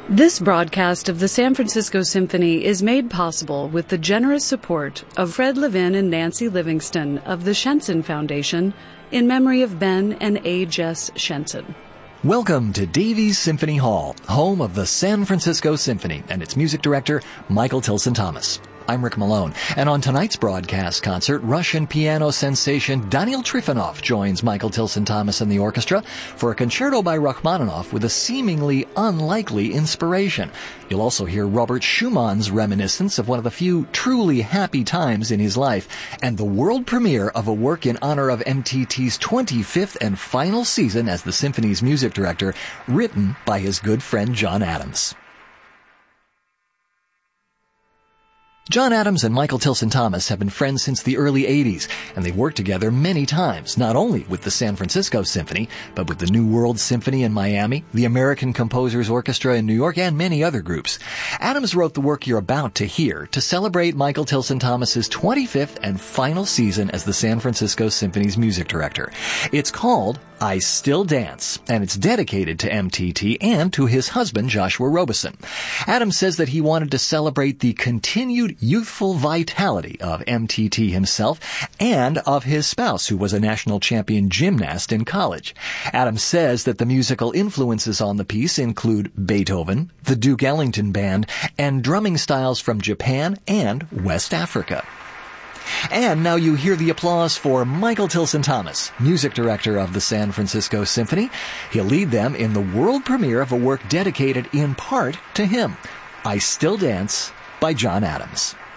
This broadcast of the San Francisco Symphony is made possible with the generous support of Fred Levin and Nancy Livingston of the Shenson Foundation in memory of Ben and A. Jess Shenson. Welcome to Davies Symphony Hall, home of the San Francisco Symphony and its music director, Michael Tilson Thomas. I'm Rick Malone, and on tonight's broadcast concert, Russian piano sensation Daniil Trifonov joins Michael Tilson Thomas and the orchestra for a concerto by Rachmaninoff with a seemingly unlikely inspiration. You'll also hear Robert Schumann's reminiscence of one of the few truly happy times in his life, and the world premiere of a work in honor of MTT's 25th and final season as the symphony's music director, written by his good friend John Adams. John Adams and Michael Tilson Thomas have been friends since the early 80s, and they've worked together many times, not only with the San Francisco Symphony, but with the New World Symphony in Miami, the American Composers Orchestra in New York, and many other groups. Adams wrote the work you're about to hear to celebrate Michael Tilson Thomas's 25th and final season as the San Francisco Symphony's music director. It's called I Still Dance, and it's dedicated to MTT and to his husband, Joshua Robeson. Adams says that he wanted to celebrate the continued youthful vitality of MTT himself and of his spouse, who was a national champion gymnast in college. Adams says that the musical influences on the piece include Beethoven, the Duke Ellington Band, and drumming styles from Japan and West Africa. And now you hear the applause for Michael Tilson Thomas, music director of the San Francisco Symphony. He'll lead them in the world premiere of a work dedicated in part to him, I Still Dance by John Adams.